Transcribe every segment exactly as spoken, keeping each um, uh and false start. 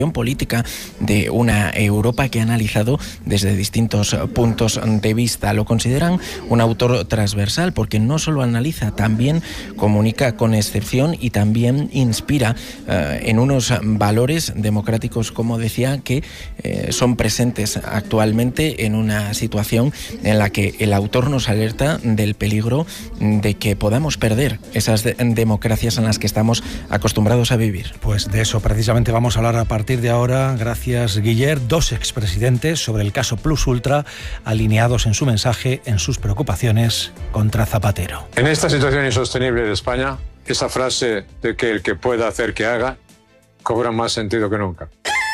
política de una Europa que ha analizado desde distintos puntos de vista. Lo consideran un autor transversal porque no solo analiza, también comunica con excepción y también inspira eh, en unos valores democráticos, como decía, que eh, son presentes actualmente en una situación en la que el autor nos alerta del peligro de que podamos perder esas de- democracias en las que estamos acostumbrados a vivir. Pues de eso precisamente vamos a hablar a partir de ahora. Gracias, Guiller. Dos expresidentes sobre el caso Plus Ultra, alineados en su mensaje, en sus preocupaciones contra Zapatero. En esta situación insostenible de España, esa frase de que el que pueda hacer que haga cobra más sentido que nunca.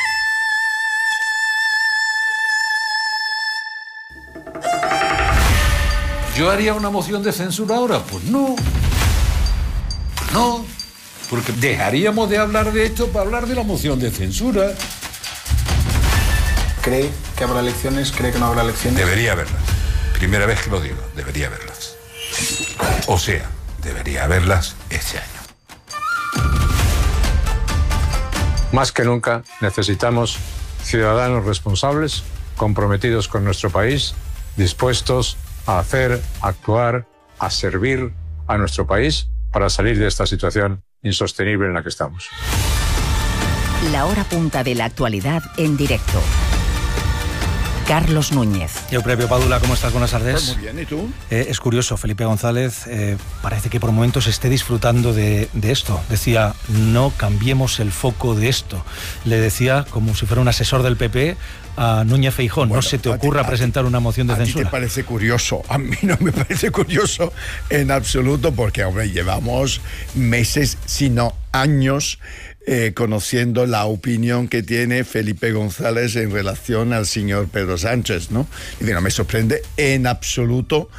¿Yo haría una moción de censura ahora? Pues no. No. Porque dejaríamos de hablar de esto para hablar de la moción de censura. ¿Cree que habrá elecciones? ¿Cree que no habrá elecciones? Debería haberlas. Primera vez que lo digo, debería haberlas. O sea, debería haberlas este año. Más que nunca necesitamos ciudadanos responsables, comprometidos con nuestro país, dispuestos a hacer, a actuar, a servir a nuestro país para salir de esta situación insostenible en la que estamos. La hora punta de la actualidad en directo. Carlos Núñez. Eusebio Padula, ¿cómo estás? Buenas tardes. Pues muy bien, ¿y tú? Eh, es curioso, Felipe González eh, parece que por momentos esté disfrutando de, de esto. Decía, no cambiemos el foco de esto. Le decía, como si fuera un asesor del P P, a Núñez Feijóo, Bueno, no se te a ti- ocurra a ti- presentar una moción de ¿A ti censura. te parece curioso? A mí no me parece curioso en absoluto porque, hombre, llevamos meses, si no años, eh, conociendo la opinión que tiene Felipe González en relación al señor Pedro Sánchez, ¿no? Y no me sorprende en absoluto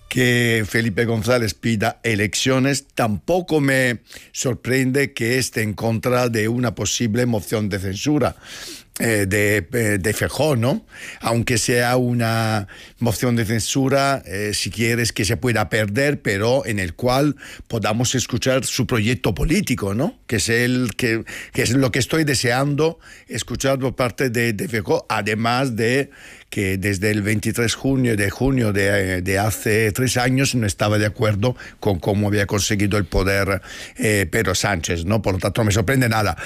que Felipe González pida elecciones. Tampoco me sorprende que esté en contra de una posible moción de censura eh, de, de Feijóo, ¿no? Aunque sea una moción de censura, eh, si quieres, que se pueda perder, pero en el cual podamos escuchar su proyecto político, ¿no? Que es, el, que, que es lo que estoy deseando escuchar por parte de, de Feijóo, además de que desde el veintitrés de junio, de, junio de, de hace tres años no estaba de acuerdo con cómo había conseguido el poder eh, Pedro Sánchez, ¿no? Por lo tanto, no me sorprende nada.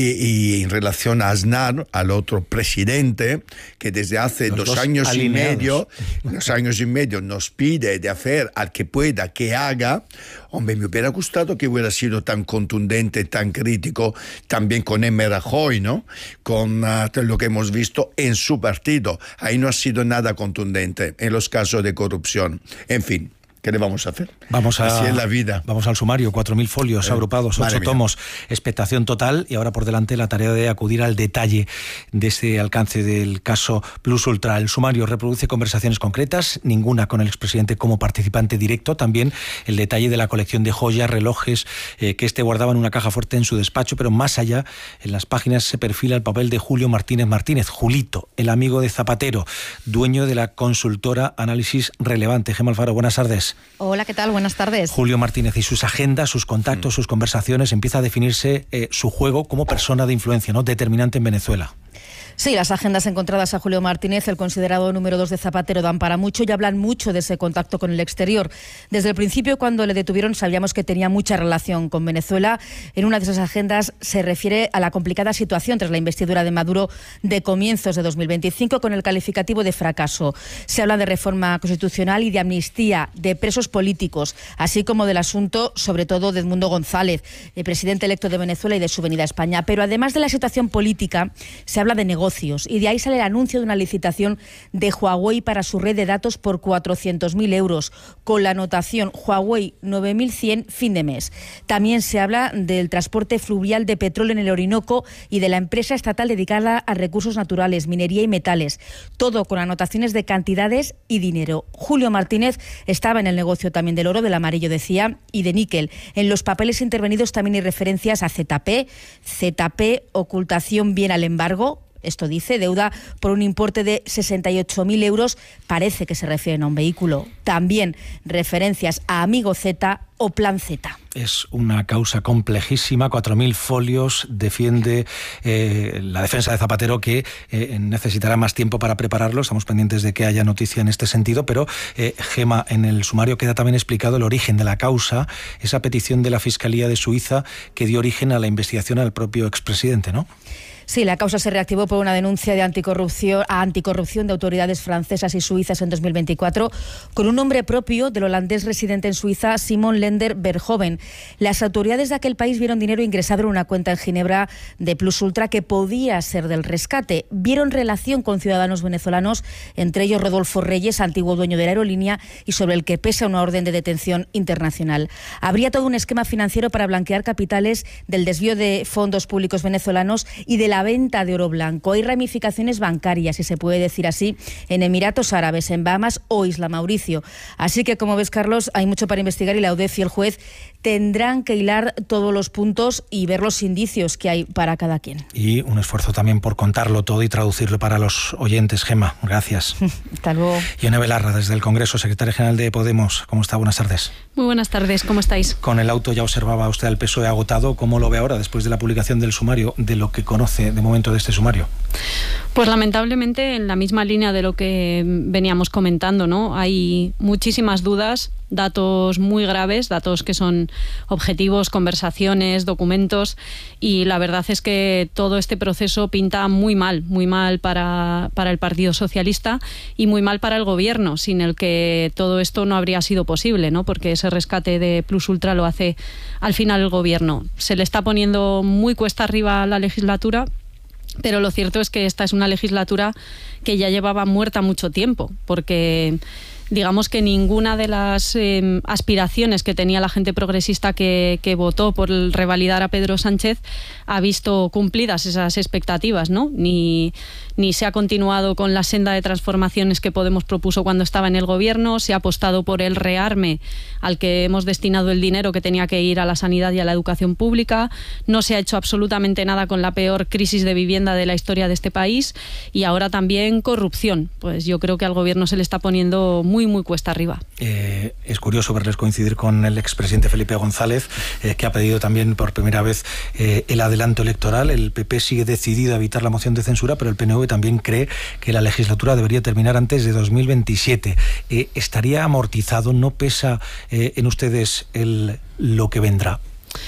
Y, y en relación a Aznar, al otro presidente, que desde hace Los dos, dos años alineados. y medio, dos años y medio nos pide de hacer al que pueda que haga, hombre, me hubiera gustado que hubiera sido tan contundente, tan crítico, también con M. Rajoy, ¿no? Con uh, lo que hemos visto en su partido. Ahí no ha sido nada contundente en los casos de corrupción. En fin, ¿qué le vamos a hacer? Vamos a, Así es la vida. Vamos al sumario, cuatro mil folios Eh, agrupados, madre ocho mía. tomos, expectación total y ahora por delante la tarea de acudir al detalle de ese alcance del caso Plus Ultra. El sumario reproduce conversaciones concretas, ninguna con el expresidente como participante directo, también el detalle de la colección de joyas, relojes eh, que este guardaba en una caja fuerte en su despacho, pero más allá, en las páginas se perfila el papel de Julio Martínez Martínez, Julito, el amigo de Zapatero, dueño de la consultora Análisis Relevante. Gemma Alfaro, buenas tardes. Hola, ¿qué tal? Buenas tardes. Julio Martínez y sus agendas, sus contactos, sus conversaciones, empieza a definirse eh, su juego como persona de influencia, ¿no? Determinante en Venezuela. Sí, las agendas encontradas a Julio Martínez, el considerado número dos de Zapatero, dan para mucho y hablan mucho de ese contacto con el exterior. Desde el principio, cuando le detuvieron, sabíamos que tenía mucha relación con Venezuela. En una de esas agendas se refiere a la complicada situación tras la investidura de Maduro de comienzos de dos mil veinticinco, con el calificativo de fracaso. Se habla de reforma constitucional y de amnistía, de presos políticos, así como del asunto, sobre todo, de Edmundo González, el presidente electo de Venezuela, y de su venida a España. Pero además de la situación política, se habla de negocios. Y de ahí sale el anuncio de una licitación de Huawei para su red de datos por cuatrocientos mil euros, con la anotación Huawei nueve mil cien fin de mes. También se habla del transporte fluvial de petróleo en el Orinoco y de la empresa estatal dedicada a recursos naturales, minería y metales. Todo con anotaciones de cantidades y dinero. Julio Martínez estaba en el negocio también del oro, del amarillo decía, y de níquel. En los papeles intervenidos también hay referencias a Z P, Z P, ocultación bien al embargo, Esto dice, deuda por un importe de sesenta y ocho mil euros, parece que se refieren a un vehículo. También referencias a Amigo Z o Plan Z. Es una causa complejísima, cuatro mil folios, defiende eh, la defensa de Zapatero, que eh, necesitará más tiempo para prepararlo. Estamos pendientes de que haya noticia en este sentido, pero eh, Gema, en el sumario queda también explicado el origen de la causa, esa petición de la Fiscalía de Suiza que dio origen a la investigación al propio expresidente, ¿no? Sí, la causa se reactivó por una denuncia de anticorrupción, a anticorrupción de autoridades francesas y suizas en dos mil veinticuatro, con un nombre propio del holandés residente en Suiza, Simon Lender Verhoeven. Las autoridades de aquel país vieron dinero ingresado en una cuenta en Ginebra de Plus Ultra que podía ser del rescate. Vieron relación con ciudadanos venezolanos, entre ellos Rodolfo Reyes, antiguo dueño de la aerolínea, y sobre el que pesa una orden de detención internacional. Habría todo un esquema financiero para blanquear capitales del desvío de fondos públicos venezolanos y de la venta de oro blanco. Hay ramificaciones bancarias, si se puede decir así, en Emiratos Árabes, en Bahamas o Isla Mauricio. Así que, como ves, Carlos, hay mucho para investigar y la UDEF y el juez tendrán que hilar todos los puntos y ver los indicios que hay para cada quien. Y un esfuerzo también por contarlo todo y traducirlo para los oyentes. Gema, gracias. Hasta luego. Ione Belarra, desde el Congreso, secretaria general de Podemos. ¿Cómo está? Buenas tardes. Muy buenas tardes, ¿cómo estáis? Con el auto ya observaba usted al P S O E agotado. ¿Cómo lo ve ahora, después de la publicación del sumario, de lo que conoce de momento de este sumario? Pues lamentablemente en la misma línea de lo que veníamos comentando, ¿no? Hay muchísimas dudas, datos muy graves, datos que son objetivos, conversaciones, documentos, y la verdad es que todo este proceso pinta muy mal, muy mal para, para el Partido Socialista y muy mal para el Gobierno, sin el que todo esto no habría sido posible, ¿no? Porque ese rescate de Plus Ultra lo hace al final el Gobierno. Se le está poniendo muy cuesta arriba la legislatura, pero lo cierto es que esta es una legislatura que ya llevaba muerta mucho tiempo, porque digamos que ninguna de las eh, aspiraciones que tenía la gente progresista que, que votó por el revalidar a Pedro Sánchez ha visto cumplidas esas expectativas, ¿no? Ni, ni se ha continuado con la senda de transformaciones que Podemos propuso cuando estaba en el Gobierno, se ha apostado por el rearme al que hemos destinado el dinero que tenía que ir a la sanidad y a la educación pública, no se ha hecho absolutamente nada con la peor crisis de vivienda de la historia de este país, y ahora también corrupción. Pues yo creo que al Gobierno se le está poniendo muy, muy cuesta arriba. Eh, es curioso verles coincidir con el expresidente Felipe González, eh, que ha pedido también por primera vez eh, el adelanto electoral. El P P sigue decidido a evitar la moción de censura, pero el P N V también cree que la legislatura debería terminar antes de dos mil veintisiete. Eh, ¿Estaría amortizado? ¿No pesa eh, en ustedes el, lo que vendrá?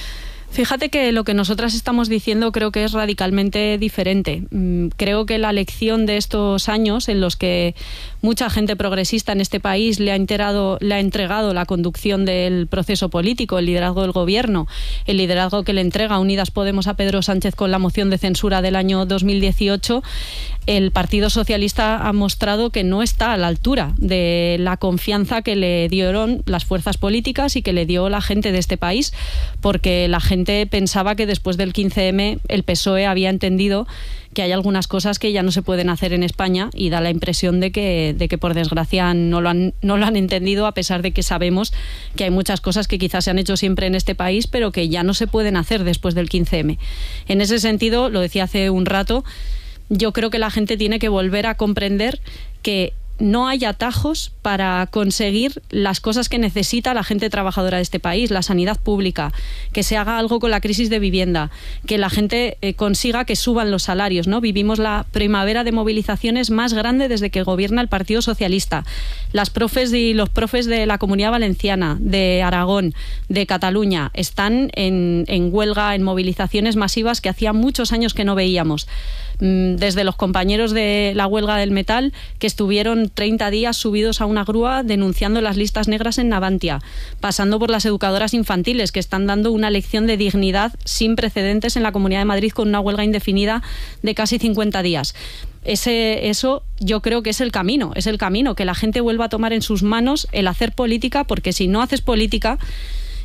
Fíjate que lo que nosotras estamos diciendo creo que es radicalmente diferente. Creo que la lección de estos años en los que mucha gente progresista en este país le ha, enterado, le ha entregado la conducción del proceso político, el liderazgo del Gobierno, el liderazgo que le entrega Unidas Podemos a Pedro Sánchez con la moción de censura del año dos mil dieciocho, el Partido Socialista ha mostrado que no está a la altura de la confianza que le dieron las fuerzas políticas y que le dio la gente de este país, porque la gente pensaba que después del quince eme el P S O E había entendido que hay algunas cosas que ya no se pueden hacer en España, y da la impresión de que, de que por desgracia no lo, han, no lo han entendido, a pesar de que sabemos que hay muchas cosas que quizás se han hecho siempre en este país, pero que ya no se pueden hacer después del quince eme. En ese sentido, lo decía hace un rato, yo creo que la gente tiene que volver a comprender que no hay atajos para conseguir las cosas que necesita la gente trabajadora de este país, la sanidad pública, que se haga algo con la crisis de vivienda, que la gente eh, consiga que suban los salarios, ¿no? Vivimos la primavera de movilizaciones más grande desde que gobierna el Partido Socialista. Las profes y los profes de la Comunidad Valenciana, de Aragón, de Cataluña, están en, en huelga, en movilizaciones masivas que hacía muchos años que no veíamos. Desde los compañeros de la huelga del metal, que estuvieron treinta días subidos a una grúa denunciando las listas negras en Navantia, pasando por las educadoras infantiles, que están dando una lección de dignidad sin precedentes en la Comunidad de Madrid con una huelga indefinida de casi cincuenta días. Ese, eso yo creo que es el camino, es el camino, que la gente vuelva a tomar en sus manos el hacer política, porque si no haces política,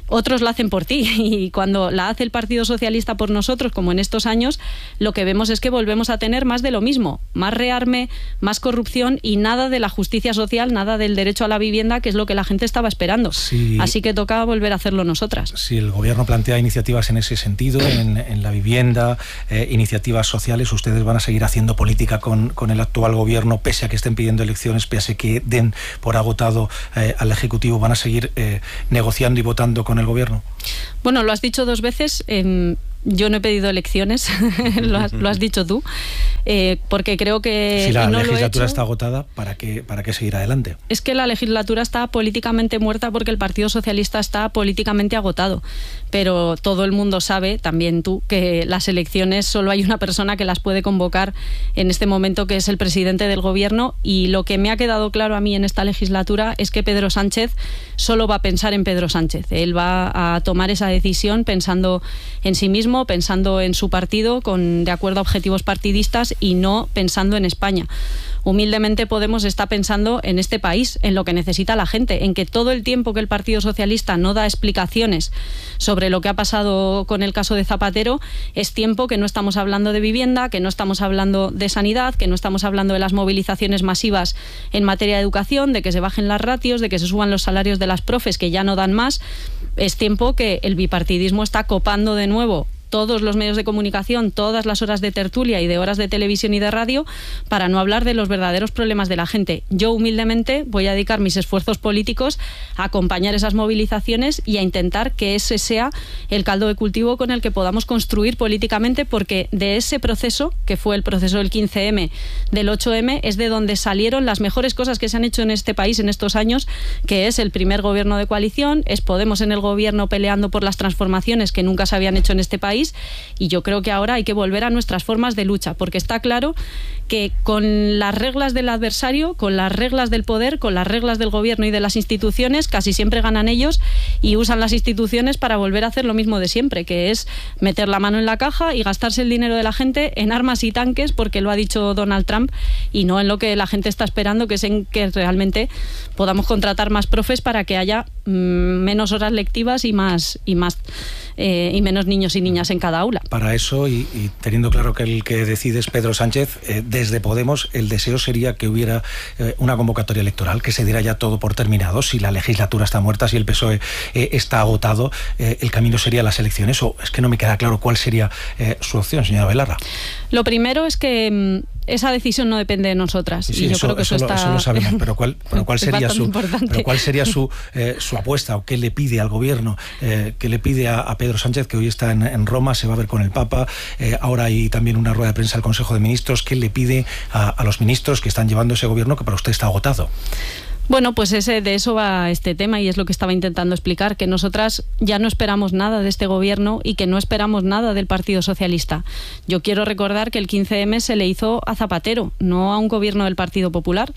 otros la hacen por ti, y cuando la hace el Partido Socialista por nosotros, como en estos años, lo que vemos es que volvemos a tener más de lo mismo, más rearme, más corrupción y nada de la justicia social, nada del derecho a la vivienda, que es lo que la gente estaba esperando. Sí. Así que toca volver a hacerlo nosotras. Si el Gobierno plantea iniciativas en ese sentido, en, en la vivienda, eh, iniciativas sociales, ustedes van a seguir haciendo política con, con el actual Gobierno, pese a que estén pidiendo elecciones, pese a que den por agotado eh, al Ejecutivo, van a seguir eh, negociando y votando con el Gobierno. Bueno, lo has dicho dos veces. Eh, yo no he pedido elecciones, lo, has, lo has dicho tú, eh, porque creo que... Si la no legislatura lo he hecho, está agotada, ¿para qué, ¿para qué seguir adelante? Es que la legislatura está políticamente muerta porque el Partido Socialista está políticamente agotado. Pero todo el mundo sabe, también tú, que las elecciones solo hay una persona que las puede convocar en este momento, que es el presidente del Gobierno, y lo que me ha quedado claro a mí en esta legislatura es que Pedro Sánchez solo va a pensar en Pedro Sánchez. Él va a tomar esa decisión pensando en sí mismo, pensando en su partido, con, de acuerdo a objetivos partidistas, y no pensando en España. Humildemente Podemos está pensando en este país, en lo que necesita la gente, en que todo el tiempo que el Partido Socialista no da explicaciones sobre lo que ha pasado con el caso de Zapatero, es tiempo que no estamos hablando de vivienda, que no estamos hablando de sanidad, que no estamos hablando de las movilizaciones masivas en materia de educación, de que se bajen las ratios, de que se suban los salarios de las profes, que ya no dan más. Es tiempo que el bipartidismo está copando de nuevo todos los medios de comunicación, todas las horas de tertulia y de horas de televisión y de radio, para no hablar de los verdaderos problemas de la gente. Yo humildemente voy a dedicar mis esfuerzos políticos a acompañar esas movilizaciones y a intentar que ese sea el caldo de cultivo con el que podamos construir políticamente, porque de ese proceso, que fue el proceso del quince eme, del ocho eme, es de donde salieron las mejores cosas que se han hecho en este país en estos años, que es el primer gobierno de coalición, es Podemos en el gobierno peleando por las transformaciones que nunca se habían hecho en este país. Y yo creo que ahora hay que volver a nuestras formas de lucha, porque está claro que con las reglas del adversario, con las reglas del poder, con las reglas del gobierno y de las instituciones, casi siempre ganan ellos y usan las instituciones para volver a hacer lo mismo de siempre, que es meter la mano en la caja y gastarse el dinero de la gente en armas y tanques, porque lo ha dicho Donald Trump, y no en lo que la gente está esperando, que es en que realmente podamos contratar más profes para que haya mmm, menos horas lectivas y más y más eh, y menos niños y niñas en cada aula. Para eso, y, y teniendo claro que el que decide es Pedro Sánchez, eh, desde Podemos el deseo sería que hubiera eh, una convocatoria electoral, que se diera ya todo por terminado. Si la legislatura está muerta, si el P S O E eh, está agotado, eh, el camino sería las elecciones. O es que no me queda claro cuál sería eh, su opción, señora Belarra. Lo primero es que esa decisión no depende de nosotras. Sí, y yo eso, creo que eso, eso, está... lo, eso lo sabemos, pero ¿cuál, pero cuál sería su pero cuál sería su, eh, su apuesta, o qué le pide al gobierno, eh, qué le pide a, a Pedro Sánchez, que hoy está en, en Roma, se va a ver con el Papa, eh, ahora hay también una rueda de prensa al Consejo de Ministros, qué le pide a, a los ministros que están llevando ese gobierno que para usted está agotado? Bueno, pues ese, de eso va este tema, y es lo que estaba intentando explicar, que nosotras ya no esperamos nada de este gobierno y que no esperamos nada del Partido Socialista. Yo quiero recordar que el quince eme se le hizo a Zapatero, no a un gobierno del Partido Popular.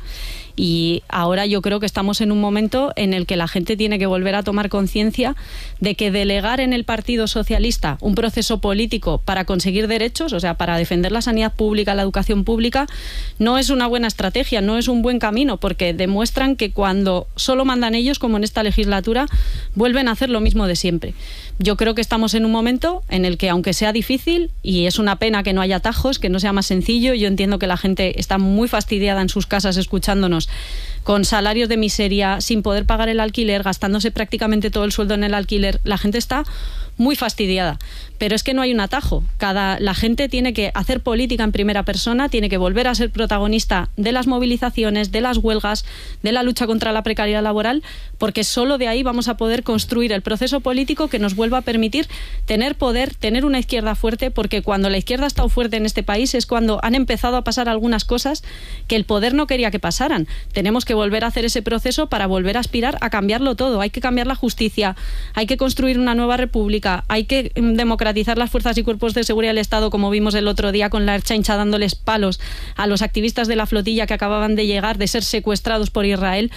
Y ahora yo creo que estamos en un momento en el que la gente tiene que volver a tomar conciencia de que delegar en el Partido Socialista un proceso político para conseguir derechos, o sea, para defender la sanidad pública, la educación pública, no es una buena estrategia, no es un buen camino, porque demuestran que cuando solo mandan ellos, como en esta legislatura, vuelven a hacer lo mismo de siempre. Yo creo que estamos en un momento en el que, aunque sea difícil, y es una pena que no haya atajos, que no sea más sencillo, yo entiendo que la gente está muy fastidiada en sus casas escuchándonos, con salarios de miseria, sin poder pagar el alquiler, gastándose prácticamente todo el sueldo en el alquiler. La gente está muy fastidiada, pero es que no hay un atajo. Cada, la gente tiene que hacer política en primera persona, tiene que volver a ser protagonista de las movilizaciones, de las huelgas, de la lucha contra la precariedad laboral, porque solo de ahí vamos a poder construir el proceso político que nos vuelva a permitir tener poder, tener una izquierda fuerte, porque cuando la izquierda ha estado fuerte en este país es cuando han empezado a pasar algunas cosas que el poder no quería que pasaran. Tenemos que volver a hacer ese proceso para volver a aspirar a cambiarlo todo. Hay que cambiar la justicia, hay que construir una nueva república, hay que democratizar las fuerzas y cuerpos de seguridad del Estado, como vimos el otro día con la Ertzaintza dándoles palos a los activistas de la flotilla que acababan de llegar, de ser secuestrados por Israel.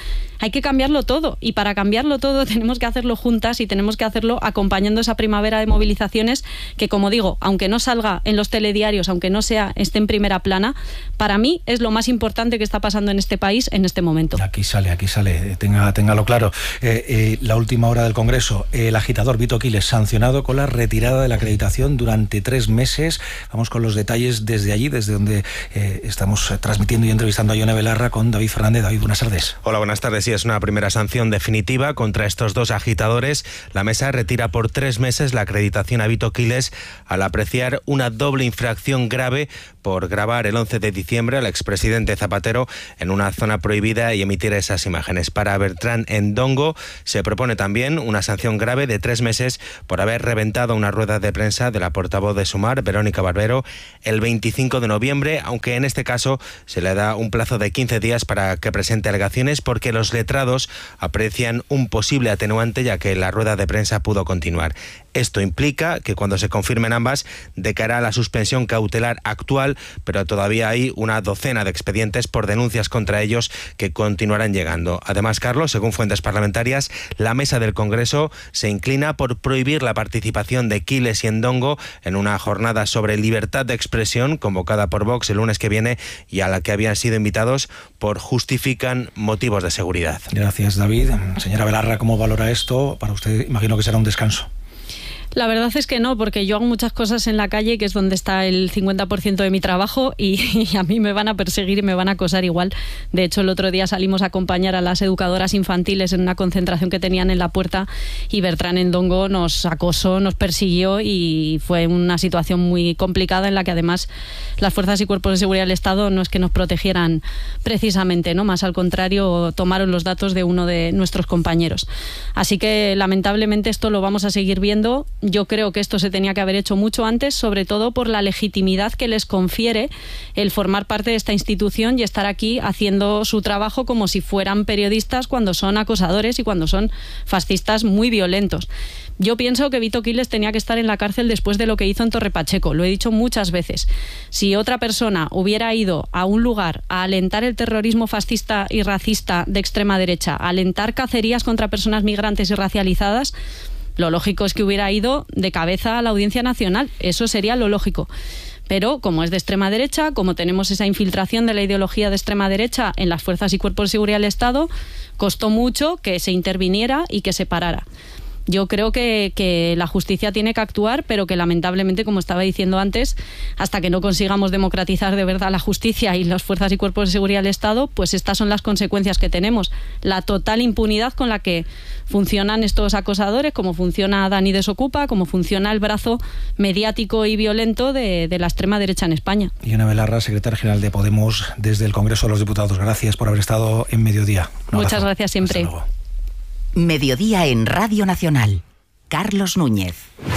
Hay que cambiarlo todo, y para cambiarlo todo tenemos que hacerlo juntas y tenemos que hacerlo acompañando esa primavera de movilizaciones que, como digo, aunque no salga en los telediarios, aunque no sea esté en primera plana, para mí es lo más importante que está pasando en este país en este momento. Aquí sale, aquí sale, tenga, téngalo claro. Eh, eh, la última hora del Congreso, el agitador Vito Quiles sancionado con la retirada de la acreditación durante tres meses. Vamos con los detalles desde allí, desde donde eh, estamos transmitiendo y entrevistando a Ione Belarra con David Fernández. David, buenas tardes. Hola, buenas tardes. Sí, es una primera sanción definitiva contra estos dos agitadores. La mesa retira por tres meses la acreditación a Vito Quiles al apreciar una doble infracción grave por grabar el once de diciembre al expresidente Zapatero en una zona prohibida y emitir esas imágenes. Para Bertrán Endongo se propone también una sanción grave de tres meses por haber reventado una rueda de prensa de la portavoz de Sumar, Verónica Barbero, el veinticinco de noviembre, aunque en este caso se le da un plazo de quince días para que presente alegaciones, porque los letrados aprecian un posible atenuante, ya que la rueda de prensa pudo continuar. Esto implica que cuando se confirmen ambas, decaerá la suspensión cautelar actual, pero todavía hay una docena de expedientes por denuncias contra ellos que continuarán llegando. Además, Carlos, según fuentes parlamentarias, la mesa del Congreso se inclina por prohibir la participación de Quiles y Endongo en una jornada sobre libertad de expresión convocada por Vox el lunes que viene y a la que habían sido invitados por justifican motivos de seguridad. Gracias, David. Señora Belarra, ¿cómo valora esto? Para usted imagino que será un descanso. La verdad es que no, porque yo hago muchas cosas en la calle, que es donde está el cincuenta por ciento de mi trabajo, y, y a mí me van a perseguir y me van a acosar igual. De hecho, el otro día salimos a acompañar a las educadoras infantiles en una concentración que tenían en la puerta y Bertrán Endongo nos acosó, nos persiguió y fue una situación muy complicada en la que además las fuerzas y cuerpos de seguridad del Estado no es que nos protegieran precisamente, ¿no? Más al contrario, tomaron los datos de uno de nuestros compañeros. Así que lamentablemente esto lo vamos a seguir viendo. Yo creo que esto se tenía que haber hecho mucho antes, sobre todo por la legitimidad que les confiere el formar parte de esta institución y estar aquí haciendo su trabajo como si fueran periodistas cuando son acosadores y cuando son fascistas muy violentos. Yo pienso que Vito Quiles tenía que estar en la cárcel después de lo que hizo en Torre Pacheco. Lo he dicho muchas veces. Si otra persona hubiera ido a un lugar a alentar el terrorismo fascista y racista de extrema derecha, a alentar cacerías contra personas migrantes y racializadas, lo lógico es que hubiera ido de cabeza a la Audiencia Nacional. Eso sería lo lógico. Pero como es de extrema derecha, como tenemos esa infiltración de la ideología de extrema derecha en las fuerzas y cuerpos de seguridad del Estado, costó mucho que se interviniera y que se parara. Yo creo que, que la justicia tiene que actuar, pero que lamentablemente, como estaba diciendo antes, hasta que no consigamos democratizar de verdad la justicia y las fuerzas y cuerpos de seguridad del Estado, pues estas son las consecuencias que tenemos. La total impunidad con la que funcionan estos acosadores, como funciona Dani Desocupa, como funciona el brazo mediático y violento de, de la extrema derecha en España. Ione Belarra, secretaria general de Podemos desde el Congreso de los Diputados. Gracias por haber estado en Mediodía. Muchas gracias siempre. Hasta luego. Mediodía en Radio Nacional. Carlos Núñez.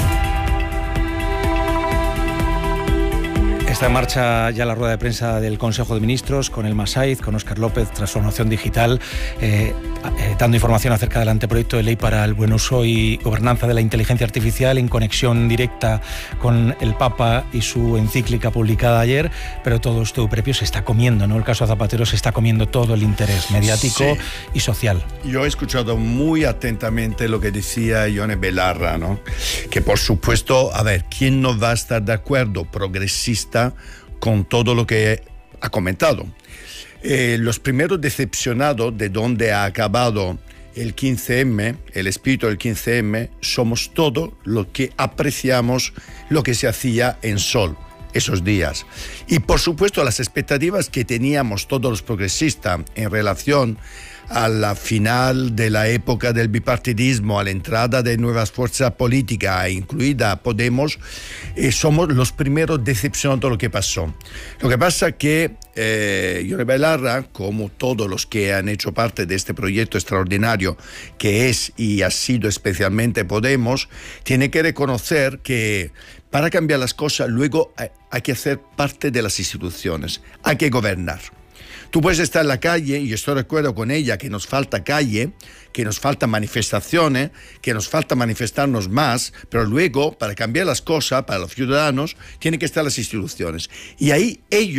Está en marcha ya la rueda de prensa del Consejo de Ministros con el Masaiz, con Óscar López, Transformación Digital, eh, eh, dando información acerca del anteproyecto de ley para el buen uso y gobernanza de la inteligencia artificial en conexión directa con el Papa y su encíclica publicada ayer, pero todo esto previo se está comiendo, ¿no? El caso Zapatero se está comiendo todo el interés mediático sí. y social. Yo he escuchado muy atentamente lo que decía Ione Belarra, ¿no? Que por supuesto, a ver, ¿quién no va a estar de acuerdo? Progresista con todo lo que ha comentado. Eh, los primeros decepcionados de donde ha acabado el quince eme, el espíritu del quince eme, somos todos los que apreciamos lo que se hacía en Sol esos días. Y por supuesto las expectativas que teníamos todos los progresistas en relación a la final de la época del bipartidismo, a la entrada de nuevas fuerzas políticas, incluida Podemos, eh, somos los primeros decepcionados de lo que pasó. Lo que pasa es que eh, Ione Belarra, como todos los que han hecho parte de este proyecto extraordinario que es y ha sido especialmente Podemos, tiene que reconocer que para cambiar las cosas luego hay, hay que hacer parte de las instituciones, hay que gobernar. Tú puedes estar en la calle, y estoy de acuerdo con ella, que nos falta calle, que nos faltan manifestaciones, que nos falta manifestarnos más, pero luego, para cambiar las cosas, para los ciudadanos, tienen que estar las instituciones. Y ahí ellos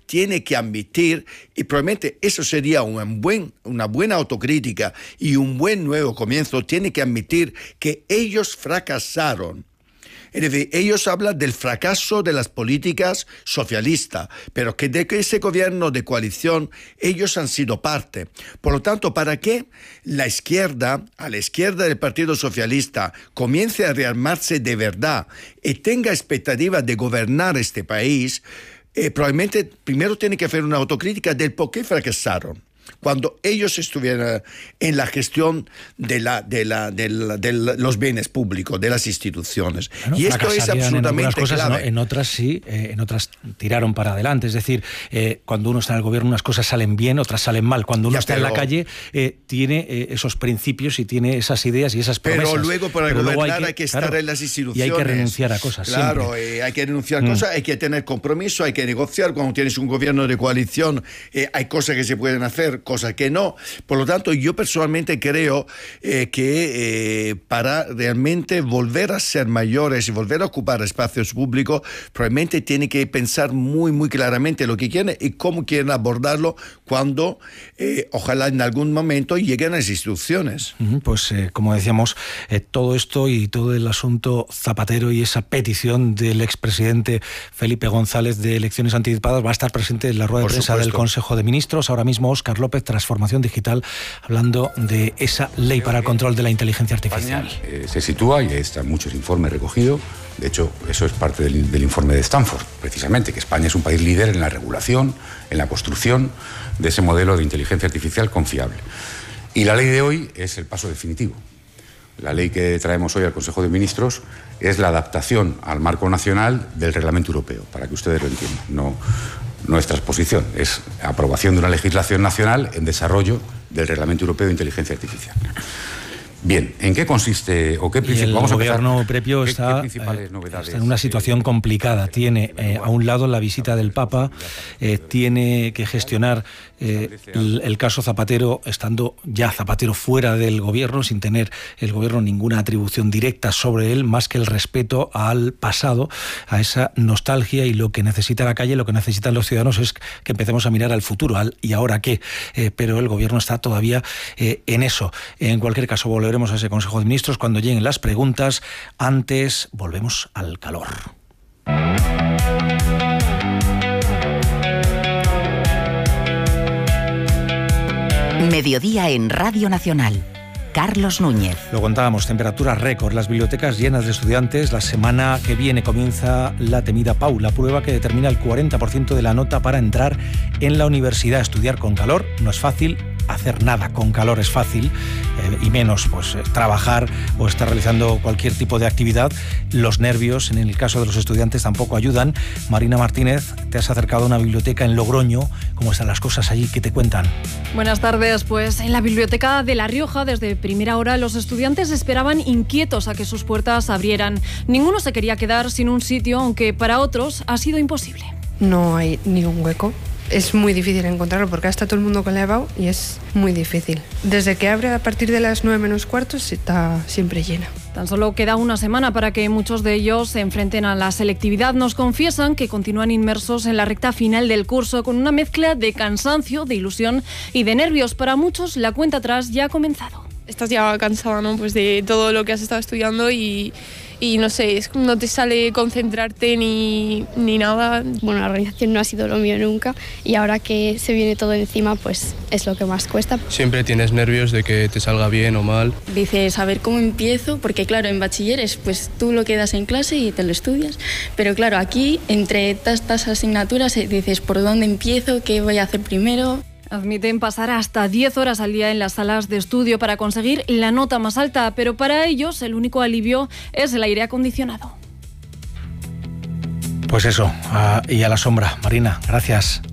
tiene que admitir, y probablemente eso sería un buen, una buena autocrítica y un buen nuevo comienzo, tiene que admitir que ellos fracasaron. Es decir, ellos hablan del fracaso de las políticas socialistas, pero que de que ese gobierno de coalición ellos han sido parte. Por lo tanto, para que la izquierda, a la izquierda del Partido Socialista, comience a rearmarse de verdad y tenga expectativa de gobernar este país, eh, probablemente primero tiene que hacer una autocrítica del por qué fracasaron. Cuando ellos estuvieran en la gestión de, la, de, la, de, la, de los bienes públicos, de las instituciones. Bueno, y esto es absolutamente en cosas, clave. ¿no? En otras sí, eh, en otras tiraron para adelante. Es decir, eh, cuando uno está en el gobierno unas cosas salen bien, otras salen mal. Cuando uno ya, está pero, en la calle eh, tiene eh, esos principios y tiene esas ideas y esas promesas. Pero luego para pero gobernar luego hay, que, hay que estar claro, en las instituciones. Y hay que renunciar a cosas. Claro, eh, hay que renunciar a mm. cosas, hay que tener compromiso, hay que negociar. Cuando tienes un gobierno de coalición eh, hay cosas que se pueden hacer, cosas que no. Por lo tanto, yo personalmente creo eh, que eh, para realmente volver a ser mayores y volver a ocupar espacios públicos, probablemente tiene que pensar muy, muy claramente lo que quieren y cómo quieren abordarlo cuando, eh, ojalá en algún momento, lleguen a las instituciones. Pues, eh, como decíamos, eh, todo esto y todo el asunto Zapatero y esa petición del expresidente Felipe González de elecciones anticipadas va a estar presente en la rueda de prensa del Consejo de Ministros. Ahora mismo, Óscar López, Transformación Digital, hablando de esa ley para el control de la inteligencia artificial. España, eh, se sitúa, y están muchos informes recogidos, de hecho eso es parte del, del informe de Stanford, precisamente, que España es un país líder en la regulación, en la construcción de ese modelo de inteligencia artificial confiable. Y la ley de hoy es el paso definitivo. La ley que traemos hoy al Consejo de Ministros es la adaptación al marco nacional del Reglamento Europeo, para que ustedes lo entiendan. No, no es transposición, es aprobación de una legislación nacional en desarrollo del Reglamento Europeo de Inteligencia Artificial. Bien, ¿en qué consiste o qué principio? Vamos a empezar. El gobierno previo está, ¿Qué, qué eh, está en una situación complicada. Tiene eh, a un lado la visita del Papa, eh, tiene que gestionar eh, el, el caso Zapatero, estando ya Zapatero fuera del gobierno, sin tener el gobierno ninguna atribución directa sobre él, más que el respeto al pasado, a esa nostalgia, y lo que necesita la calle, lo que necesitan los ciudadanos es que empecemos a mirar al futuro, al ¿y ahora qué? Eh, pero el gobierno está todavía eh, en eso. En cualquier caso, volveremos a ese Consejo de Ministros cuando lleguen las preguntas. Antes, volvemos al calor. Mediodía en Radio Nacional. Carlos Núñez. Lo contábamos, temperaturas récord, las bibliotecas llenas de estudiantes. La semana que viene comienza la temida P A U, la prueba que determina el cuarenta por ciento de la nota para entrar en la universidad. Estudiar con calor no es fácil. Hacer nada con calor es fácil, eh, y menos pues eh, trabajar o estar realizando cualquier tipo de actividad. Los nervios, en el caso de los estudiantes, tampoco ayudan. Marina Martínez, te has acercado a una biblioteca en Logroño. ¿Cómo están las cosas allí? ¿Qué te cuentan? Buenas tardes. Pues en la biblioteca de La Rioja, desde primera hora, los estudiantes esperaban inquietos a que sus puertas abrieran. Ninguno se quería quedar sin un sitio, aunque para otros ha sido imposible. No hay ni un hueco. Es muy difícil encontrarlo porque está todo el mundo con la E B A U y es muy difícil. Desde que abre a partir de las nueve menos cuarto está siempre llena. Tan solo queda una semana para que muchos de ellos se enfrenten a la selectividad. Nos confiesan que continúan inmersos en la recta final del curso con una mezcla de cansancio, de ilusión y de nervios. Para muchos la cuenta atrás ya ha comenzado. Estás ya cansada, ¿no? Pues de todo lo que has estado estudiando y... Y no sé, es, no te sale concentrarte ni, ni nada. Bueno, la organización no ha sido lo mío nunca y ahora que se viene todo encima, pues es lo que más cuesta. Siempre tienes nervios de que te salga bien o mal. Dices, a ver cómo empiezo, porque claro, en bachilleres pues tú lo quedas en clase y te lo estudias, pero claro, aquí entre estas asignaturas dices, ¿por dónde empiezo? ¿Qué voy a hacer primero? Admiten pasar hasta diez horas al día en las salas de estudio para conseguir la nota más alta, pero para ellos el único alivio es el aire acondicionado. Pues eso, uh, y a la sombra. Marina, gracias.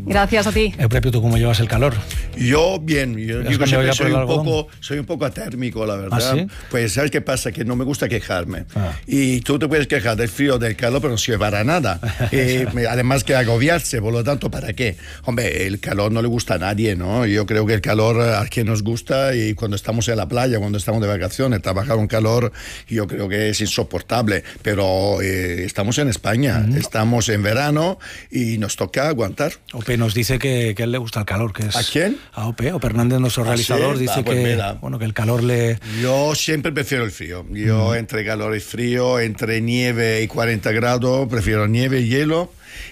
Gracias a ti. Eupropio, ¿tú cómo llevas el calor? Yo bien, yo digo siempre soy un, algodón? poco, soy un poco atérmico, la verdad. ¿Ah, sí? Pues ¿sabes qué pasa? Que no me gusta quejarme. Ah. Y tú te puedes quejar del frío, del calor, pero no sirve para nada. eh, además que agobiarse, por lo tanto, ¿para qué? Hombre, el calor no le gusta a nadie, ¿no? Yo creo que el calor a quien nos gusta, y cuando estamos en la playa, cuando estamos de vacaciones, trabajar con calor, yo creo que es insoportable. Pero eh, estamos en España, mm. estamos en verano y nos toca aguantar. Ope nos dice que, que a él le gusta el calor. Que es ¿A quién? A Ope. Ope Hernández, nuestro ¿Ah, realizador, sí? dice ah, pues que, bueno, que el calor le... Yo siempre prefiero el frío. Yo mm. entre calor y frío, entre nieve y cuarenta grados, prefiero nieve y hielo.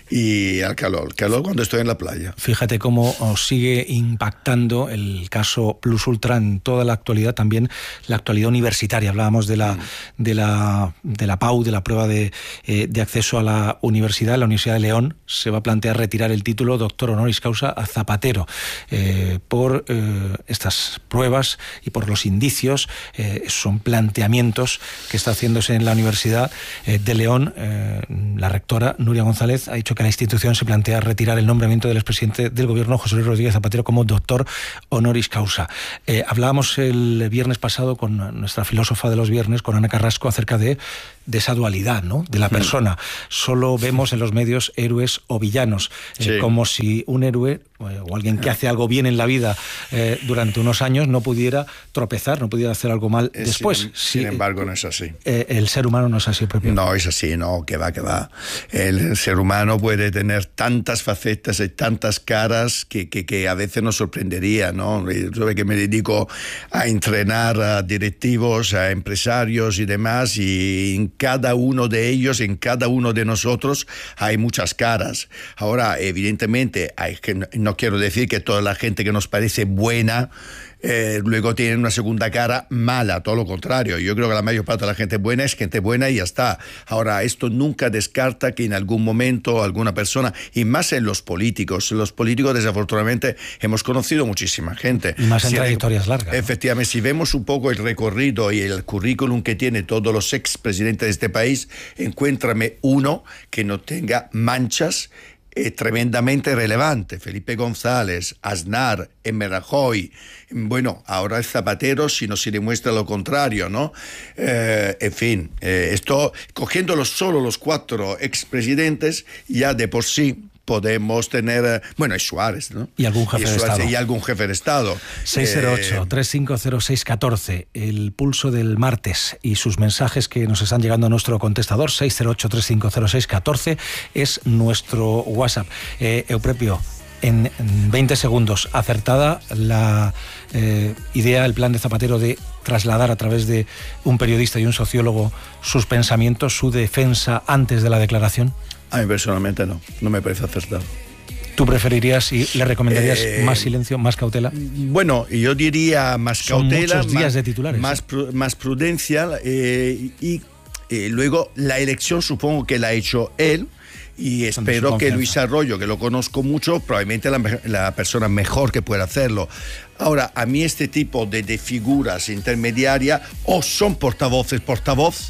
Y al calor, calor cuando estoy en la playa. Fíjate cómo os sigue impactando el caso Plus Ultra en toda la actualidad, también la actualidad universitaria. Hablábamos de la, de la, de la P A U, de la prueba de, eh, de acceso a la universidad. La Universidad de León se va a plantear retirar el título doctor honoris causa a Zapatero eh, por eh, estas pruebas y por los indicios. Eh, son planteamientos que está haciéndose en la Universidad eh, de León. Eh, la rectora Nuria González ha dicho que la institución se plantea retirar el nombramiento del expresidente del gobierno, José Luis Rodríguez Zapatero, como doctor honoris causa. Eh, hablábamos el viernes pasado con nuestra filósofa de los viernes, con Ana Carrasco, acerca de, de esa dualidad, ¿no?, de la persona. Solo vemos en los medios héroes o villanos, eh, sí. como si un héroe o alguien que hace algo bien en la vida eh, durante unos años no pudiera tropezar, no pudiera hacer algo mal es después. Sin, sin sí, embargo, no es así. Eh, el ser humano no es así, propio. No, es así, no, que va, que va. El ser humano puede tener tantas facetas y tantas caras que, que, que a veces nos sorprendería, ¿no? Yo que me dedico a entrenar a directivos, a empresarios y demás, y en cada uno de ellos, en cada uno de nosotros, hay muchas caras. Ahora, evidentemente, hay que no quiero decir que toda la gente que nos parece buena eh, luego tiene una segunda cara mala, todo lo contrario. Yo creo que la mayor parte de la gente buena es gente buena y ya está. Ahora, esto nunca descarta que en algún momento alguna persona, y más en los políticos, los políticos desafortunadamente hemos conocido muchísima gente. Y más en si trayectorias largas. Efectivamente, ¿no? Si vemos un poco el recorrido y el currículum que tiene todos los expresidentes de este país, encuéntrame uno que no tenga manchas Eh, tremendamente relevante. Felipe González, Aznar, Emma Rajoy, bueno, ahora el Zapatero, si no se demuestra lo contrario, ¿no? Eh, en fin, eh, esto, cogiéndolo solo los cuatro expresidentes, ya de por sí podemos tener, bueno, es Suárez, ¿no? Y algún jefe y de Estado. Y algún jefe de Estado. seis cero ocho, tres cinco cero seis uno cuatro, el pulso del martes y sus mensajes que nos están llegando a nuestro contestador, seis cero ocho, tres cinco cero seis uno cuatro, es nuestro WhatsApp. Eh, Eupropio, en veinte segundos, acertada la eh, idea, el plan de Zapatero de trasladar a través de un periodista y un sociólogo sus pensamientos, su defensa antes de la declaración? A mí personalmente no, no me parece acertado. ¿Tú preferirías y le recomendarías eh, más silencio, más cautela? Bueno, yo diría más Son cautela, muchos días más, de titulares. más, más prudencia eh, y eh, luego la elección supongo que la ha hecho él. Y espero que Luis Arroyo, que lo conozco mucho, probablemente la, la persona mejor que pueda hacerlo. Ahora, a mí este tipo de, de figuras intermediarias o son portavoces, portavoz,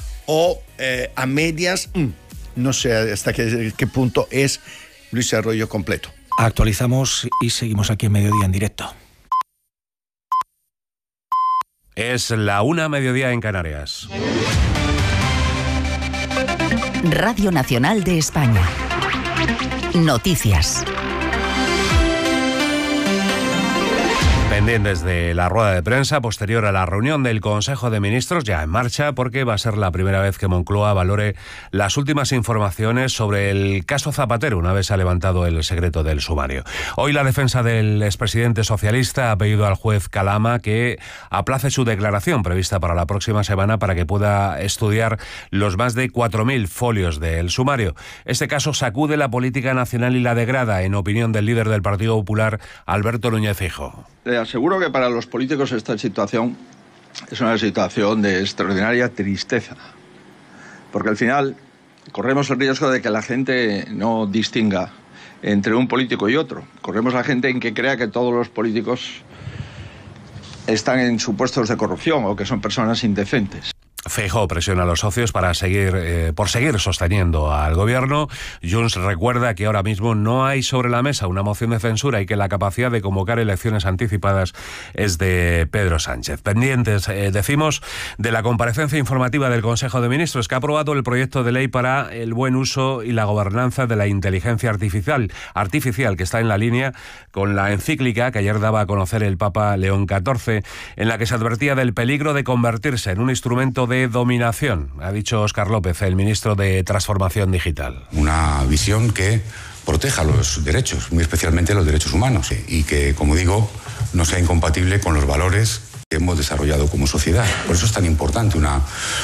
o eh, a medias, mmm, no sé hasta qué, qué punto es Luis Arroyo completo. Actualizamos y seguimos aquí en Mediodía en directo. Es la una, mediodía en Canarias. Radio Nacional de España. Noticias. Pendientes de la rueda de prensa posterior a la reunión del Consejo de Ministros, ya en marcha, porque va a ser la primera vez que Moncloa valore las últimas informaciones sobre el caso Zapatero, una vez se ha levantado el secreto del sumario. Hoy la defensa del expresidente socialista ha pedido al juez Calama que aplace su declaración prevista para la próxima semana para que pueda estudiar los más de cuatro mil folios del sumario. Este caso sacude la política nacional y la degrada, en opinión del líder del Partido Popular, Alberto Núñez Feijóo. Le aseguro que para los políticos esta situación es una situación de extraordinaria tristeza, porque al final corremos el riesgo de que la gente no distinga entre un político y otro. Corremos la gente en que crea que todos los políticos están en supuestos de corrupción o que son personas indecentes. Feijóo presiona a los socios para seguir, eh, por seguir sosteniendo al gobierno. Junts recuerda que ahora mismo no hay sobre la mesa una moción de censura y que la capacidad de convocar elecciones anticipadas es de Pedro Sánchez. Pendientes, eh, decimos, de la comparecencia informativa del Consejo de Ministros, que ha aprobado el proyecto de ley para el buen uso y la gobernanza de la inteligencia artificial, artificial que está en la línea con la encíclica que ayer daba a conocer el Papa León catorce, en la que se advertía del peligro de convertirse en un instrumento de de dominación, ha dicho Óscar López, el ministro de Transformación Digital. Una visión que proteja los derechos, muy especialmente los derechos humanos, y que, como digo, no sea incompatible con los valores que hemos desarrollado como sociedad. Por eso es tan importante una,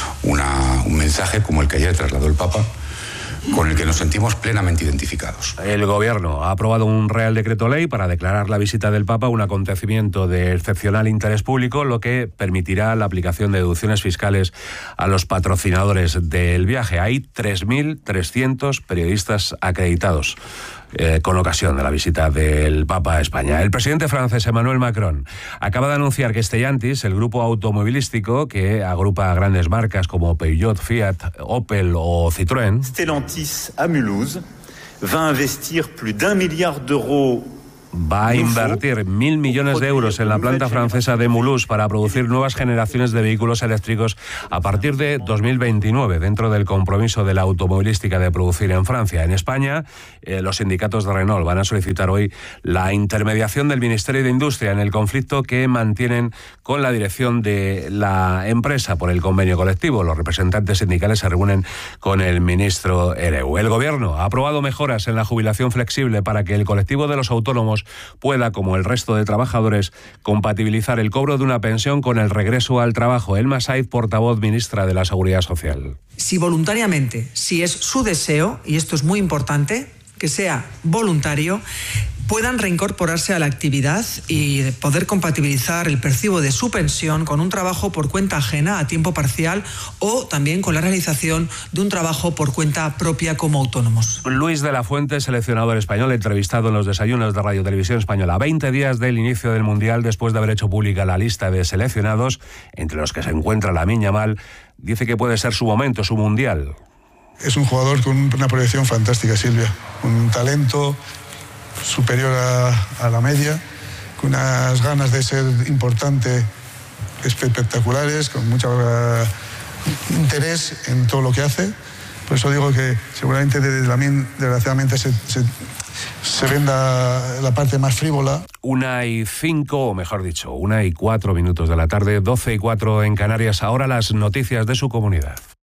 una, un mensaje como el que ayer trasladó el Papa, con el que nos sentimos plenamente identificados. El Gobierno ha aprobado un Real Decreto Ley para declarar la visita del Papa un acontecimiento de excepcional interés público, lo que permitirá la aplicación de deducciones fiscales a los patrocinadores del viaje. Hay tres mil trescientos periodistas acreditados Eh, con ocasión de la visita del Papa a España. El presidente francés Emmanuel Macron acaba de anunciar que Stellantis, el grupo automovilístico que agrupa grandes marcas como Peugeot, Fiat, Opel o Citroën, Stellantis à Mulhouse va a investir plus d'un milliard d'euros. Va a invertir mil millones de euros en la planta francesa de Mulhouse para producir nuevas generaciones de vehículos eléctricos a partir de dos mil veintinueve, dentro del compromiso de la automovilística de producir en Francia. En España, eh, los sindicatos de Renault van a solicitar hoy la intermediación del Ministerio de Industria en el conflicto que mantienen con la dirección de la empresa por el convenio colectivo. Los representantes sindicales se reúnen con el ministro Ereu. El Gobierno ha aprobado mejoras en la jubilación flexible para que el colectivo de los autónomos pueda, como el resto de trabajadores, compatibilizar el cobro de una pensión con el regreso al trabajo. Elma Saiz, portavoz ministra de la Seguridad Social. Si voluntariamente, si es su deseo, y esto es muy importante, que sea voluntario, puedan reincorporarse a la actividad y poder compatibilizar el percibo de su pensión con un trabajo por cuenta ajena a tiempo parcial o también con la realización de un trabajo por cuenta propia como autónomos. Luis de la Fuente, seleccionador español, entrevistado en los desayunos de Radio Televisión Española. veinte días del inicio del Mundial, después de haber hecho pública la lista de seleccionados, entre los que se encuentra Lamine Yamal, dice que puede ser su momento, su Mundial. Es un jugador con una proyección fantástica, Silvia. Un talento superior a, a la media, con unas ganas de ser importante espectaculares, con mucho uh, interés en todo lo que hace. Por eso digo que seguramente de Lamine, desgraciadamente, se, se, se venda la parte más frívola. Una y cinco, o mejor dicho, una y cuatro minutos de la tarde, doce y cuatro en Canarias. Ahora las noticias de su comunidad.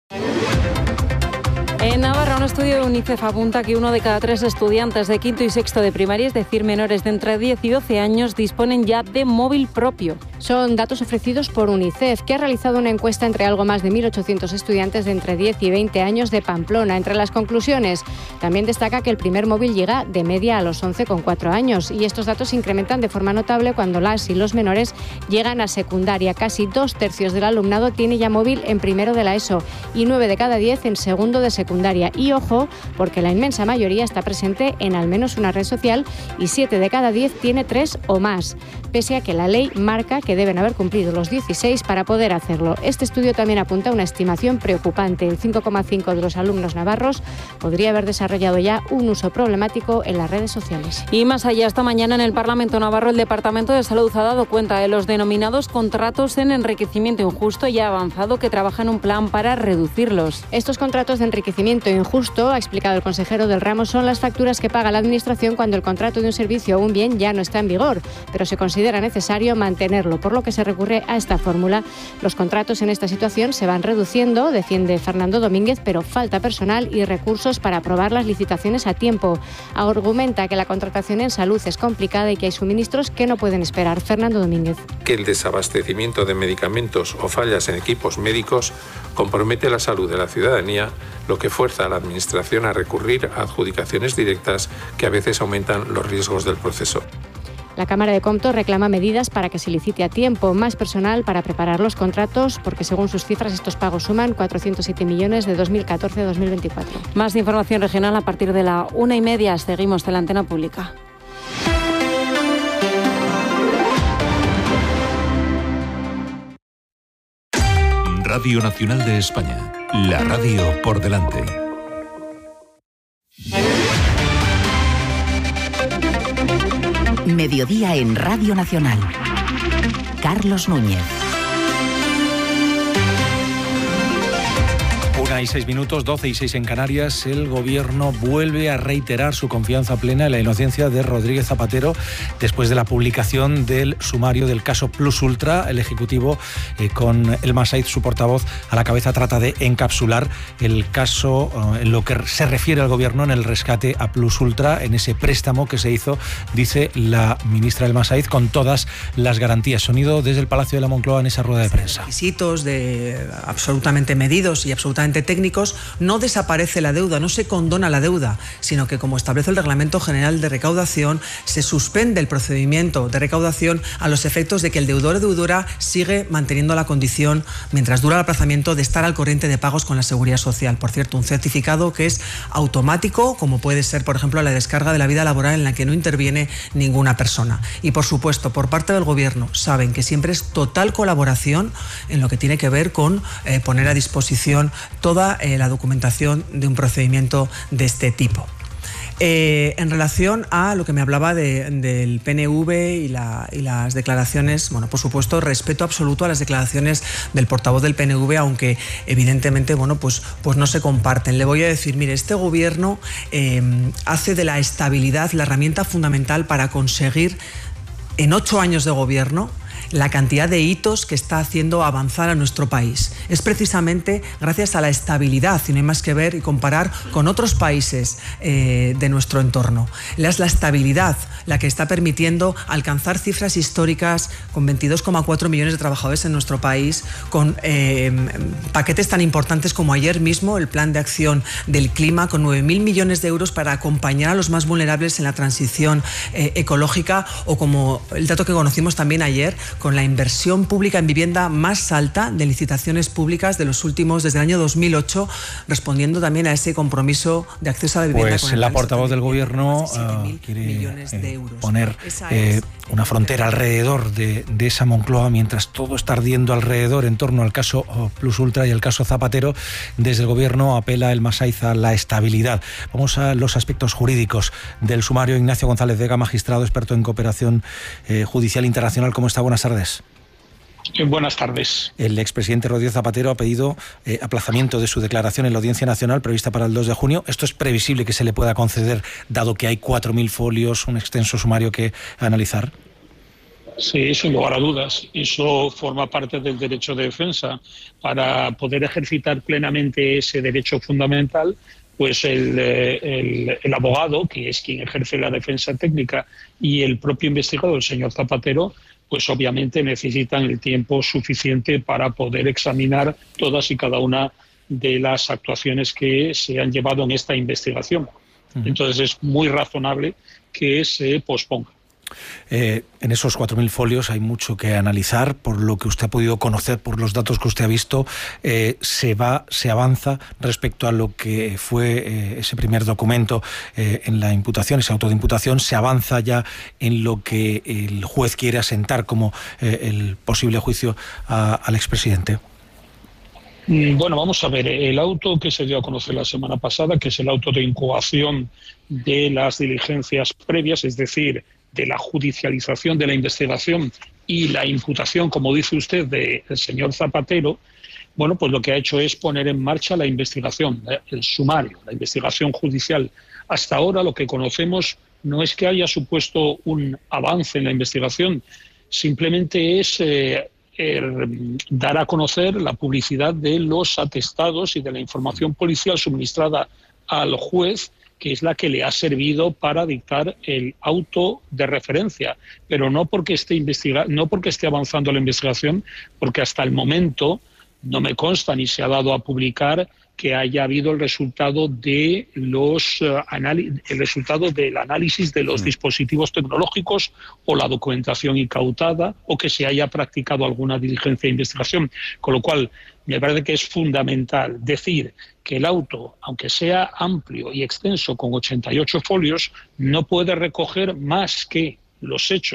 En Navarra, un estudio de UNICEF apunta que uno de cada tres estudiantes de quinto y sexto de primaria, es decir, menores de entre diez y doce años, disponen ya de móvil propio. Son datos ofrecidos por UNICEF, que ha realizado una encuesta entre algo más de mil ochocientos estudiantes de entre diez y veinte años de Pamplona. Entre las conclusiones, también destaca que el primer móvil llega de media a los once coma cuatro años, y estos datos se incrementan de forma notable cuando las y los menores llegan a secundaria. Casi dos tercios del alumnado tiene ya móvil en primero de la ESO y nueve de cada diez en segundo de secundaria. Y ojo, porque la inmensa mayoría está presente en al menos una red social y siete de cada diez tiene tres o más, pese a que la ley marca que deben haber cumplido los dieciséis para poder hacerlo. Este estudio también apunta a una estimación preocupante. El cinco coma cinco de los alumnos navarros podría haber desarrollado ya un uso problemático en las redes sociales. Y más allá, esta mañana en el Parlamento Navarro, el Departamento de Salud ha dado cuenta de los denominados contratos en enriquecimiento injusto y ha avanzado que trabaja en un plan para reducirlos. Estos contratos de enriquecimiento injusto, ha explicado el consejero del ramo, son las facturas que paga la Administración cuando el contrato de un servicio o un bien ya no está en vigor, pero se considera necesario mantenerlo, por lo que se recurre a esta fórmula. Los contratos en esta situación se van reduciendo, defiende Fernando Domínguez, pero falta personal y recursos para aprobar las licitaciones a tiempo. Argumenta que la contratación en salud es complicada y que hay suministros que no pueden esperar. Fernando Domínguez. Que el desabastecimiento de medicamentos o fallas en equipos médicos compromete la salud de la ciudadanía, lo que fuerza a la Administración a recurrir a adjudicaciones directas que a veces aumentan los riesgos del proceso. La Cámara de Compto reclama medidas para que se licite a tiempo, más personal para preparar los contratos, porque según sus cifras estos pagos suman cuatrocientos siete millones de dos mil catorce a dos mil veinticuatro. Más información regional a partir de la una y media. Seguimos en la antena pública. Radio Nacional de España, la radio por delante. Mediodía en Radio Nacional. Carlos Núñez. Una y seis minutos, doce y seis en Canarias. El Gobierno vuelve a reiterar su confianza plena en la inocencia de Rodríguez Zapatero después de la publicación del sumario del caso Plus Ultra. El Ejecutivo, eh, con Elma Said, su portavoz, a la cabeza, trata de encapsular el caso eh, en lo que se refiere al Gobierno en el rescate a Plus Ultra, en ese préstamo que se hizo, dice la ministra Elma Said, con todas las garantías. Sonido desde el Palacio de la Moncloa en esa rueda de prensa. Requisitos de absolutamente medidos y absolutamente técnicos, no desaparece la deuda, no se condona la deuda, sino que, como establece el Reglamento General de Recaudación, se suspende el procedimiento de recaudación a los efectos de que el deudor o deudora sigue manteniendo la condición, mientras dura el aplazamiento, de estar al corriente de pagos con la Seguridad Social. Por cierto, un certificado que es automático, como puede ser, por ejemplo, la descarga de la vida laboral, en la que no interviene ninguna persona. Y, por supuesto, por parte del Gobierno, saben que siempre es total colaboración en lo que tiene que ver con eh, poner a disposición toda eh, la documentación de un procedimiento de este tipo. Eh, en relación a lo que me hablaba de, del P N V y, la, y las declaraciones, bueno, por supuesto, respeto absoluto a las declaraciones del portavoz del P N V, aunque evidentemente, bueno, pues, pues no se comparten. Le voy a decir, mire, este Gobierno eh, hace de la estabilidad la herramienta fundamental para conseguir, en ocho años de gobierno, la cantidad de hitos que está haciendo avanzar a nuestro país. Es precisamente gracias a la estabilidad, y no hay más que ver y comparar con otros países eh, de nuestro entorno. Es la estabilidad la que está permitiendo alcanzar cifras históricas con veintidós coma cuatro millones de trabajadores en nuestro país, con eh, paquetes tan importantes como ayer mismo el Plan de Acción del Clima, con nueve mil millones de euros para acompañar a los más vulnerables en la transición eh, ecológica, o como el dato que conocimos también ayer, con la inversión pública en vivienda más alta de licitaciones públicas de los últimos, desde el año dos mil ocho, respondiendo también a ese compromiso de acceso a la vivienda. Pues la portavoz del Gobierno uh, quiere eh, poner eh, una frontera alrededor de, de esa Moncloa, mientras todo está ardiendo alrededor en torno al caso Plus Ultra y el caso Zapatero. Desde el Gobierno apela Elma Said a la estabilidad. Vamos a los aspectos jurídicos del sumario. Ignacio González Vega, magistrado experto en cooperación eh, judicial internacional. ¿Cómo está? Buenas tardes. Buenas tardes. El expresidente Rodríguez Zapatero ha pedido eh, aplazamiento de su declaración en la Audiencia Nacional prevista para el dos de junio. Esto es previsible que se le pueda conceder, dado que hay cuatro mil folios, un extenso sumario que analizar. Sí, sin lugar a dudas. Eso forma parte del derecho de defensa. Para poder ejercitar plenamente ese derecho fundamental, pues el, el, el abogado, que es quien ejerce la defensa técnica, y el propio investigador, el señor Zapatero, pues obviamente necesitan el tiempo suficiente para poder examinar todas y cada una de las actuaciones que se han llevado en esta investigación. Entonces es muy razonable que se posponga. Eh, en esos cuatro mil folios hay mucho que analizar. Por lo que usted ha podido conocer, por los datos que usted ha visto, eh, se va, se avanza respecto a lo que fue eh, ese primer documento eh, en la imputación, ese auto de imputación. Se avanza ya en lo que el juez quiere asentar como eh, el posible juicio a, al expresidente. Bueno, vamos a ver, el auto que se dio a conocer la semana pasada, que es el auto de incoación de las diligencias previas, es decir, de la judicialización de la investigación y la imputación, como dice usted, del señor Zapatero, bueno, pues lo que ha hecho es poner en marcha la investigación, el sumario, la investigación judicial. Hasta ahora lo que conocemos no es que haya supuesto un avance en la investigación, simplemente es eh, eh, dar a conocer la publicidad de los atestados y de la información policial suministrada al juez, que es la que le ha servido para dictar el auto de referencia, pero no porque esté investiga- no porque esté avanzando la investigación, porque hasta el momento no me consta ni se ha dado a publicar que haya habido el resultado de los uh, anali- el resultado del análisis de los mm. dispositivos tecnológicos o la documentación incautada, o que se haya practicado alguna diligencia de investigación, con lo cual me parece que es fundamental decir que el auto, aunque sea amplio y extenso con ochenta y ocho folios, no puede recoger más que los hechos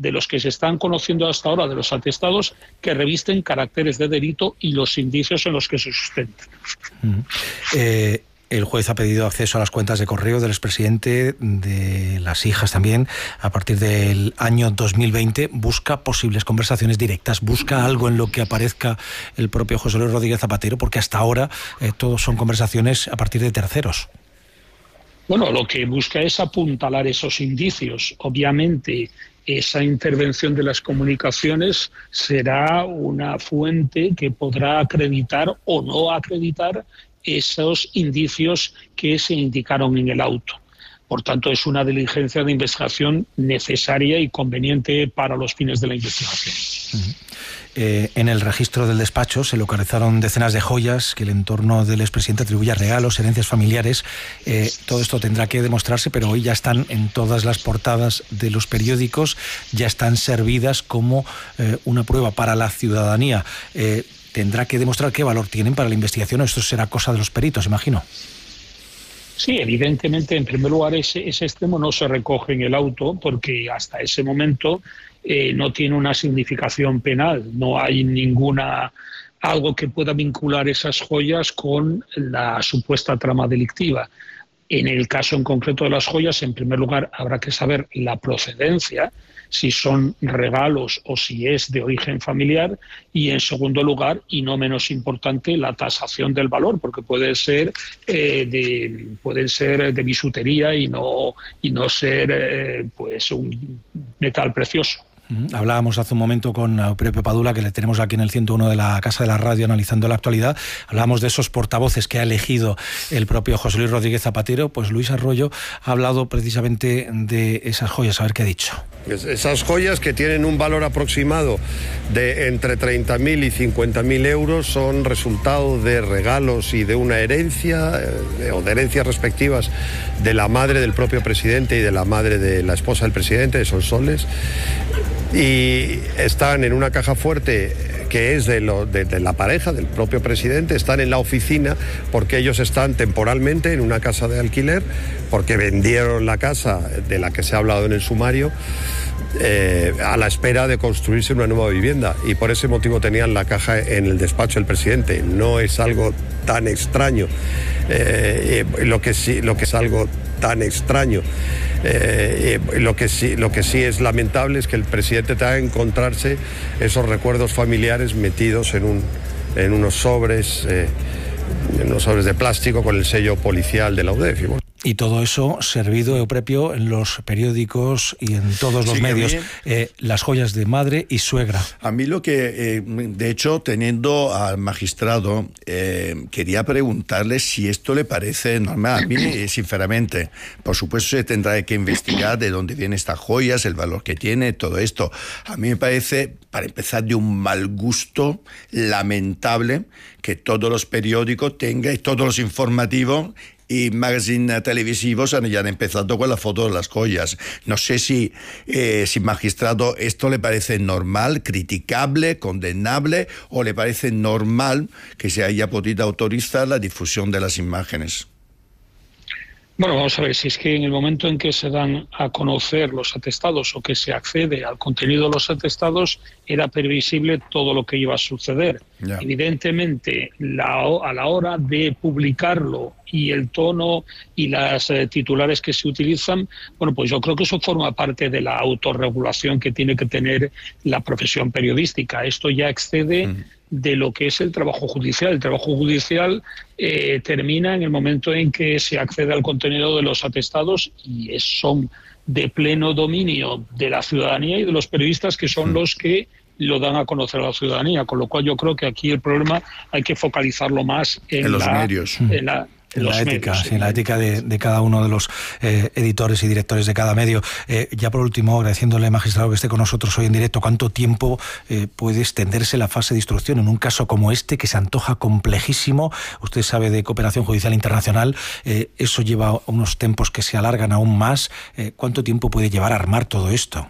de los que se están conociendo hasta ahora, de los atestados, que revisten caracteres de delito y los indicios en los que se sustentan. Mm. Eh... El juez ha pedido acceso a las cuentas de correo del expresidente, de las hijas también, a partir del año dos mil veinte. Busca posibles conversaciones directas, busca algo en lo que aparezca el propio José Luis Rodríguez Zapatero, porque hasta ahora eh, todos son conversaciones a partir de terceros. Bueno, lo que busca es apuntalar esos indicios. Obviamente, esa intervención de las comunicaciones será una fuente que podrá acreditar o no acreditar esos indicios que se indicaron en el auto. Por tanto, es una diligencia de investigación necesaria y conveniente para los fines de la investigación. Uh-huh. Eh, en el registro del despacho se localizaron decenas de joyas que el entorno del expresidente atribuye a regalos, herencias familiares. Eh, todo esto tendrá que demostrarse, pero hoy ya están en todas las portadas de los periódicos, ya están servidas como eh, una prueba para la ciudadanía. Eh, Tendrá que demostrar qué valor tienen para la investigación, o esto será cosa de los peritos, imagino. Sí, evidentemente, en primer lugar, ese, ese extremo no se recoge en el auto porque hasta ese momento eh, no tiene una significación penal, no hay ninguna algo que pueda vincular esas joyas con la supuesta trama delictiva. En el caso en concreto de las joyas, en primer lugar, habrá que saber la procedencia, si son regalos o si es de origen familiar, y en segundo lugar, y no menos importante, la tasación del valor, porque puede ser eh, de pueden ser de bisutería y no y no ser eh, pues un metal precioso. Hablábamos hace un momento con Eupropio Padula, que le tenemos aquí en el ciento uno de la Casa de la Radio analizando la actualidad. Hablábamos de esos portavoces que ha elegido el propio José Luis Rodríguez Zapatero. Pues Luis Arroyo ha hablado precisamente de esas joyas. A ver qué ha dicho. Esas joyas, que tienen un valor aproximado de entre treinta mil y cincuenta mil euros, son resultado de regalos y de una herencia eh, o de herencias respectivas de la madre del propio presidente y de la madre de la esposa del presidente, de Sonsoles, y están en una caja fuerte que es de, lo, de, de la pareja del propio presidente. Están en la oficina porque ellos están temporalmente en una casa de alquiler, porque vendieron la casa de la que se ha hablado en el sumario eh, a la espera de construirse una nueva vivienda, y por ese motivo tenían la caja en el despacho del presidente. No es algo tan extraño, eh, lo que sí, lo que es algo tan extraño. Eh, lo que sí, lo que sí es lamentable es que el presidente tenga que encontrarse esos recuerdos familiares metidos en un en unos sobres eh, en unos sobres de plástico con el sello policial de la U D E F. Y todo eso servido, Eupropio, en los periódicos y en todos los sí, medios, eh, las joyas de madre y suegra. A mí lo que, eh, de hecho, teniendo al magistrado, eh, quería preguntarle si esto le parece normal. A mí, sinceramente, por supuesto se tendrá que investigar de dónde vienen estas joyas, el valor que tiene, todo esto. A mí me parece, para empezar, de un mal gusto lamentable que todos los periódicos tengan, y todos los informativos y magazines televisivos han ya empezado con la foto de las joyas. No sé si, eh, si magistrado, esto le parece normal, criticable, condenable, o le parece normal que se haya podido autorizar la difusión de las imágenes. Bueno, vamos a ver, si es que en el momento en que se dan a conocer los atestados o que se accede al contenido de los atestados, era previsible todo lo que iba a suceder. Yeah. Evidentemente, la, a la hora de publicarlo y el tono y las eh, titulares que se utilizan, bueno, pues yo creo que eso forma parte de la autorregulación que tiene que tener la profesión periodística. Esto ya excede mm. de lo que es el trabajo judicial. El trabajo judicial eh, termina en el momento en que se accede al contenido de los atestados, y es, son de pleno dominio de la ciudadanía y de los periodistas, que son mm. los que lo dan a conocer a la ciudadanía. Con lo cual yo creo que aquí el problema hay que focalizarlo más en, en los la, medios. En la, En la ética, medios, sí, la ética de, de cada uno de los eh, editores y directores de cada medio. Eh, ya por último, agradeciéndole, magistrado, que esté con nosotros hoy en directo, ¿cuánto tiempo eh, puede extenderse la fase de instrucción en un caso como este, que se antoja complejísimo? Usted sabe de cooperación judicial internacional, eh, eso lleva unos tiempos que se alargan aún más. Eh, ¿Cuánto tiempo puede llevar a armar todo esto?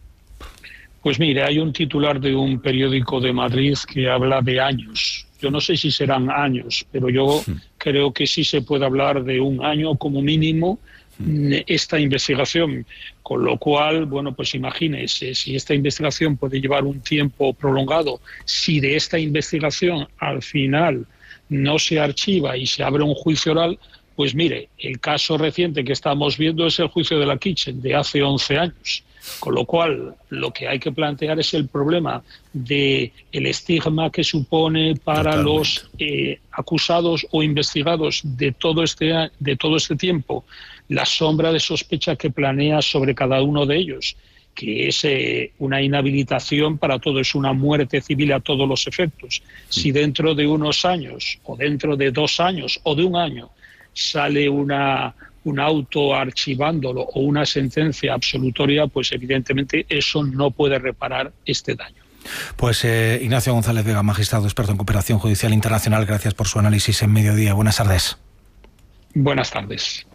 Pues mire, hay un titular de un periódico de Madrid que habla de años. Yo no sé si serán años, pero yo sí. creo que sí se puede hablar de un año como mínimo esta investigación, con lo cual, bueno, pues imagínese, si esta investigación puede llevar un tiempo prolongado, si de esta investigación al final no se archiva y se abre un juicio oral, pues mire, el caso reciente que estamos viendo es el juicio de la Kitchen de hace once años, con lo cual lo que hay que plantear es el problema de el estigma que supone para Totalmente. los eh, acusados o investigados de todo este de todo este tiempo, la sombra de sospecha que planea sobre cada uno de ellos, que es eh, una inhabilitación para todo, es una muerte civil a todos los efectos. Si dentro de unos años, o dentro de dos años, o de un año, sale una, un auto archivándolo o una sentencia absolutoria, pues evidentemente eso no puede reparar este daño. Pues eh, Ignacio González Vega, magistrado experto en cooperación judicial internacional, gracias por su análisis en Mediodía. Buenas tardes. Buenas tardes.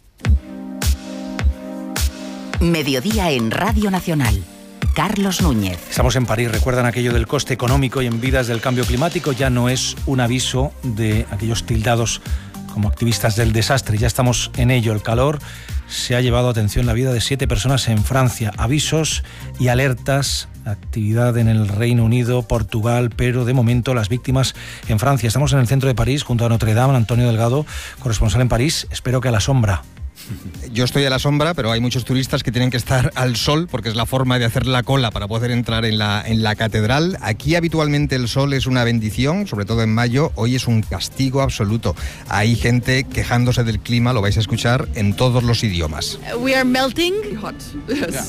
Mediodía en Radio Nacional. Carlos Núñez. Estamos en París. ¿Recuerdan aquello del coste económico y en vidas del cambio climático? Ya no es un aviso de aquellos tildados como activistas del desastre. Ya estamos en ello. El calor se ha llevado, atención, la vida de siete personas en Francia. Avisos y alertas, actividad en el Reino Unido, Portugal, pero de momento las víctimas en Francia. Estamos en el centro de París, junto a Notre Dame. Antonio Delgado, corresponsal en París. Espero que a la sombra. Yo estoy a la sombra, pero hay muchos turistas que tienen que estar al sol porque es la forma de hacer la cola para poder entrar en la, en la catedral. Aquí habitualmente el sol es una bendición, sobre todo en mayo. Hoy es un castigo absoluto. Hay gente quejándose del clima, lo vais a escuchar en todos los idiomas. We are melting. Hot. Yes.